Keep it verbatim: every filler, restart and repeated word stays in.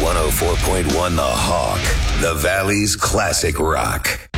one oh four point one The Hawk, the Valley's classic rock.